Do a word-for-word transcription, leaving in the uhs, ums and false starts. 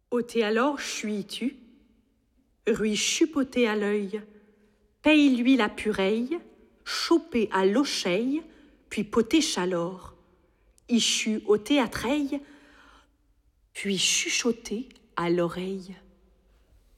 Ôté alors chuis-tu, rui chupoté à l'œil, paye-lui la pureille, chopé à l'ocheille, puis poté chalor, ichu ôté à treille, puis chuchoté à l'oreille.